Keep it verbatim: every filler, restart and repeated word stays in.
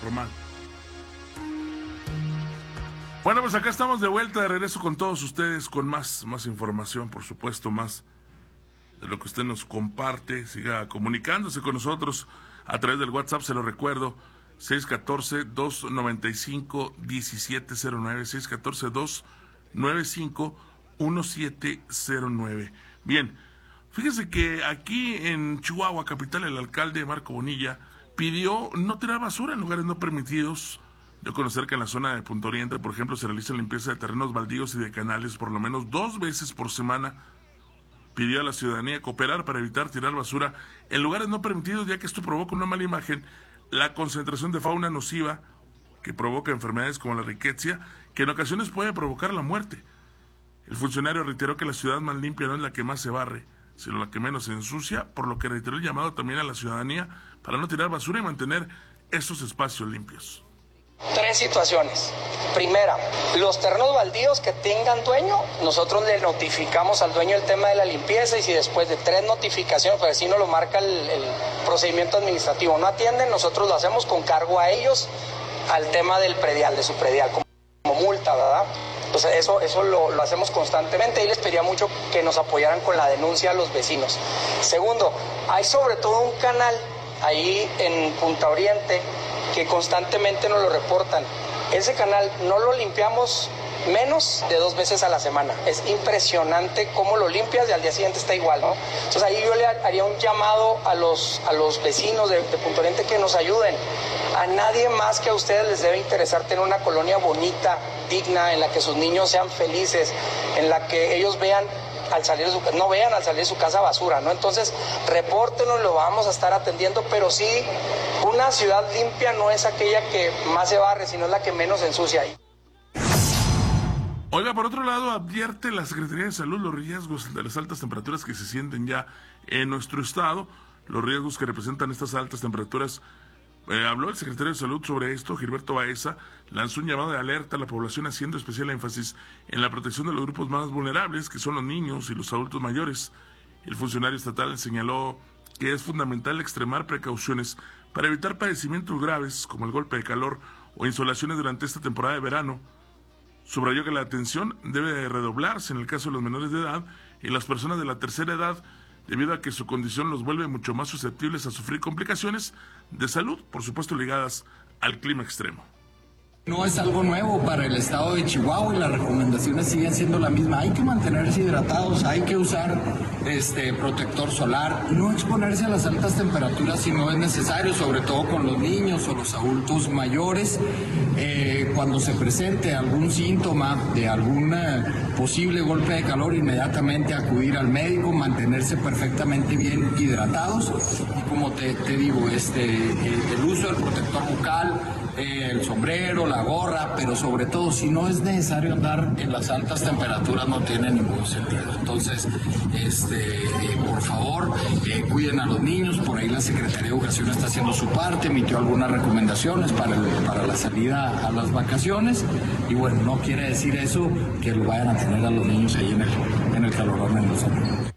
Román. Bueno, pues acá estamos de vuelta, de regreso con todos ustedes, con más, más información, por supuesto, más de lo que usted nos comparte. Siga comunicándose con nosotros a través del WhatsApp, se lo recuerdo, seis uno cuatro, dos nueve cinco, uno siete cero nueve, seis uno cuatro, dos nueve cinco, uno siete cero nueve. Bien, fíjese que aquí en Chihuahua, capital, el alcalde Marco Bonilla pidió no tirar basura en lugares no permitidos. De conocer que en la zona de Punta Oriente, por ejemplo, se realiza limpieza de terrenos baldíos y de canales por lo menos dos veces por semana. Pidió a la ciudadanía cooperar para evitar tirar basura en lugares no permitidos, ya que esto provoca una mala imagen, la concentración de fauna nociva que provoca enfermedades como la riqueza, que en ocasiones puede provocar la muerte. El funcionario reiteró que la ciudad más limpia no es la que más se barre, sino la que menos se ensucia, por lo que reiteró el llamado también a la ciudadanía para no tirar basura y mantener esos espacios limpios. Tres situaciones. Primera, los terrenos baldíos que tengan dueño, nosotros le notificamos al dueño el tema de la limpieza y si después de tres notificaciones, pues así nos lo marca el, el procedimiento administrativo, no atienden, nosotros lo hacemos con cargo a ellos al tema del predial, de su predial, como, como multa, ¿verdad? Entonces eso, eso lo, lo hacemos constantemente y les pedía mucho que nos apoyaran con la denuncia a los vecinos. Segundo, hay sobre todo un canal ahí en Punta Oriente que constantemente nos lo reportan. Ese canal no lo limpiamos menos de dos veces a la semana. Es impresionante cómo lo limpias y al día siguiente está igual, ¿no? Entonces ahí yo le haría un llamado a los, a los vecinos de, de Punta Oriente que nos ayuden. A nadie más que a ustedes les debe interesar tener una colonia bonita, digna, en la que sus niños sean felices, en la que ellos vean al salir de su, no vean al salir de su casa basura, ¿no? Entonces, repórtenos, lo vamos a estar atendiendo, pero sí, una ciudad limpia no es aquella que más se barre, sino es la que menos se ensucia ahí. Oiga, por otro lado, advierte la Secretaría de Salud los riesgos de las altas temperaturas que se sienten ya en nuestro estado, los riesgos que representan estas altas temperaturas. Eh, habló el secretario de Salud sobre esto, Gilberto Baeza, lanzó un llamado de alerta a la población haciendo especial énfasis en la protección de los grupos más vulnerables, que son los niños y los adultos mayores. El funcionario estatal señaló que es fundamental extremar precauciones para evitar padecimientos graves como el golpe de calor o insolaciones durante esta temporada de verano. Subrayó que la atención debe de redoblarse en el caso de los menores de edad y las personas de la tercera edad, debido a que su condición los vuelve mucho más susceptibles a sufrir complicaciones de salud, por supuesto ligadas al clima extremo. No es algo nuevo para el estado de Chihuahua y las recomendaciones siguen siendo la misma. Hay que mantenerse hidratados, hay que usar este protector solar, no exponerse a las altas temperaturas si no es necesario, sobre todo con los niños o los adultos mayores. Eh, cuando se presente algún síntoma de algún eh, posible golpe de calor, inmediatamente acudir al médico, mantenerse perfectamente bien hidratados. Y como te, te digo, este, eh, el uso del protector bucal, eh, el sombrero, la gorra, pero sobre todo si no es necesario andar en las altas temperaturas no tiene ningún sentido. Entonces, este, eh, por favor, eh, cuiden a los niños. Por ahí la Secretaría de Educación está haciendo su parte, emitió algunas recomendaciones para, el, para la salida a las vacaciones y bueno, no quiere decir eso que lo vayan a tener a los niños ahí en el, en el calorón en los hombros.